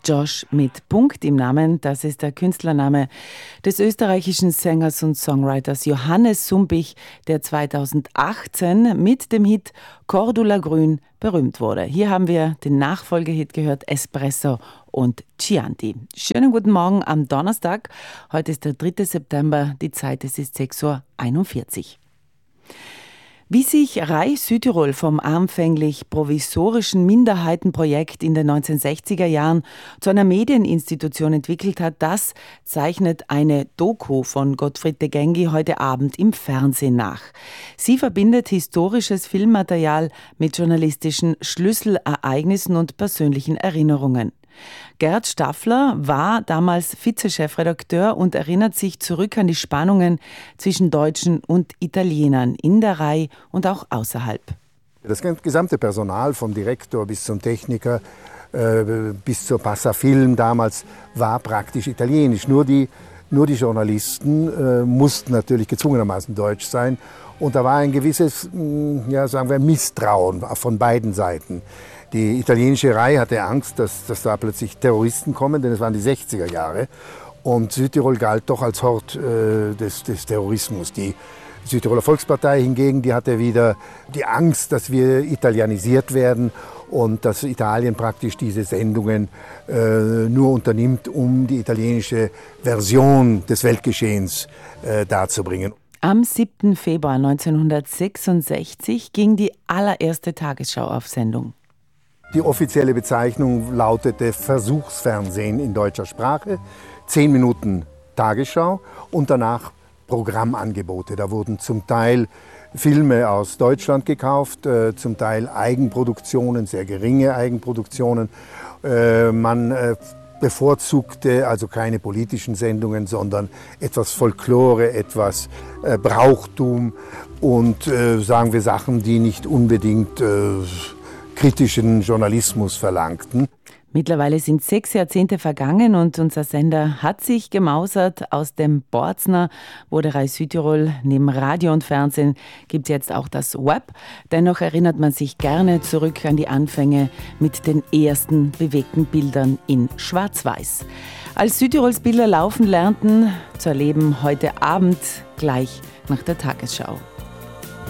Josh mit Punkt im Namen, das ist der Künstlername des österreichischen Sängers und Songwriters Johannes Sumpich, der 2018 mit dem Hit Cordula Grün berühmt wurde. Hier haben wir den Nachfolgehit gehört, Espresso und Chianti. Schönen guten Morgen am Donnerstag. Heute ist der 3. September, die Zeit, es ist 6.41 Uhr. Wie sich RAI Südtirol vom anfänglich provisorischen Minderheitenprojekt in den 1960er Jahren zu einer Medieninstitution entwickelt hat, das zeichnet eine Doku von Gottfried de Gengi heute Abend im Fernsehen nach. Sie verbindet historisches Filmmaterial mit journalistischen Schlüsselereignissen und persönlichen Erinnerungen. Gerd Staffler war damals Vizechefredakteur und erinnert sich zurück an die Spannungen zwischen Deutschen und Italienern in der RAI und auch außerhalb. Das gesamte Personal, vom Direktor bis zum Techniker, bis zur Passafilm damals, war praktisch italienisch. Nur die Journalisten mussten natürlich gezwungenermaßen deutsch sein. Und da war ein gewisses, sagen wir, Misstrauen von beiden Seiten. Die italienische RAI hatte Angst, dass da plötzlich Terroristen kommen, denn es waren die 60er Jahre. Und Südtirol galt doch als Hort des Terrorismus. Die Südtiroler Volkspartei hingegen, die hatte wieder die Angst, dass wir italienisiert werden und dass Italien praktisch diese Sendungen nur unternimmt, um die italienische Version des Weltgeschehens darzubringen. Am 7. Februar 1966 ging die allererste Tagesschau auf Sendung. Die offizielle Bezeichnung lautete Versuchsfernsehen in deutscher Sprache, 10 Minuten Tagesschau und danach Programmangebote. Da wurden zum Teil Filme aus Deutschland gekauft, zum Teil Eigenproduktionen, sehr geringe Eigenproduktionen. Man bevorzugte also keine politischen Sendungen, sondern etwas Folklore, etwas Brauchtum und sagen wir Sachen, die nicht unbedingt kritischen Journalismus verlangten. Mittlerweile sind 6 Jahrzehnte vergangen und unser Sender hat sich gemausert aus dem Borzner, wurde RAI Südtirol. Neben Radio und Fernsehen gibt es jetzt auch das Web. Dennoch erinnert man sich gerne zurück an die Anfänge mit den ersten bewegten Bildern in Schwarz-Weiß. Als Südtirols Bilder laufen lernten, zu erleben heute Abend gleich nach der Tagesschau.